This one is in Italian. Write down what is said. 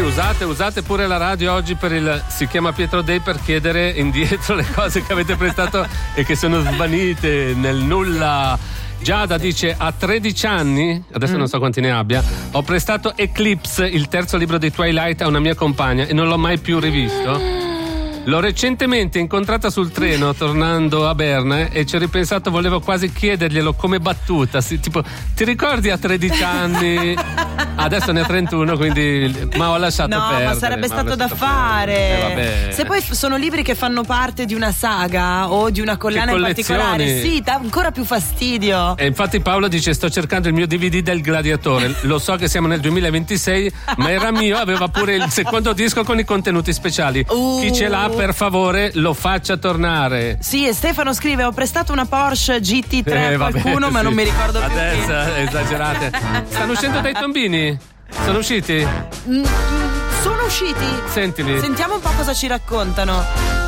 usate pure la radio oggi per il Si chiama Pietro Day, per chiedere indietro le cose che avete prestato e che sono svanite nel nulla. Giada dice: a 13 anni, adesso non so quanti ne abbia, ho prestato Eclipse, il terzo libro di Twilight, a una mia compagna e non l'ho mai più rivisto. L'ho recentemente incontrata sul treno tornando a Berna e ci ho ripensato, volevo quasi chiederglielo come battuta, tipo, ti ricordi a 13 anni? Adesso ne ha 31, quindi ma ho lasciato perdere. Ma sarebbe stato da fare. Vabbè. Se poi sono libri che fanno parte di una saga o di una collana in particolare, sì, dà ancora più fastidio. E infatti Paolo dice: sto cercando il mio DVD del Gladiatore. Lo so che siamo nel 2026, ma era mio, aveva pure il secondo disco con i contenuti speciali. Chi ce l'ha, per favore, lo faccia tornare. Sì, e Stefano scrive: ho prestato una Porsche GT3 a qualcuno, ma non mi ricordo più. Adesso esagerate. Stanno uscendo dai tombini? Sono usciti? Sono usciti. Sentili. Sentiamo un po' cosa ci raccontano.